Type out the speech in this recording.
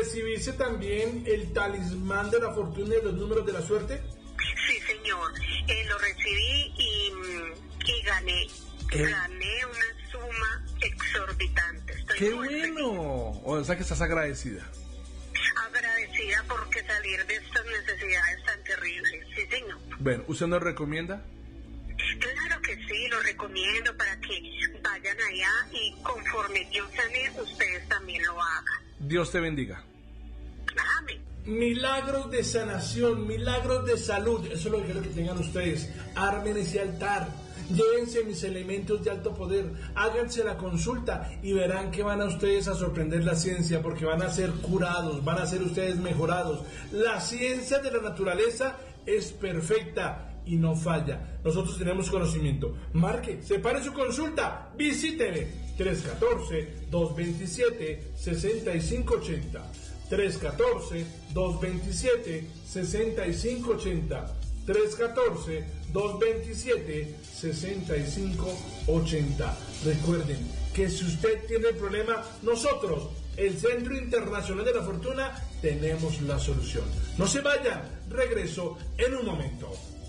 ¿Recibiste también el talismán de la fortuna y los números de la suerte? Sí, señor. Lo recibí y gané. Gané una suma exorbitante. Estoy ¡Qué muy bueno! O sea que estás agradecida. agradecida porque salir de estas necesidades tan terribles. Sí, señor. Bueno, ¿usted nos recomienda? Claro que sí, lo recomiendo para que vayan allá y conforme yo sané, ustedes también lo hagan. Dios te bendiga. Amén. Milagros de sanación, milagros de salud, eso es lo que quiero que tengan ustedes. Armen ese altar, llévense mis elementos de alto poder, háganse la consulta y verán que van a ustedes a sorprender la ciencia, porque van a ser curados, van a ser ustedes mejorados. La ciencia de la naturaleza es perfecta y no falla. Nosotros tenemos conocimiento. Marque, separe su consulta, visíteme 314-227-6580. 314-227-6580. 314-227-6580. Recuerden que si usted tiene el problema, nosotros, el Centro Internacional de la Fortuna, tenemos la solución. No se vayan, regreso en un momento.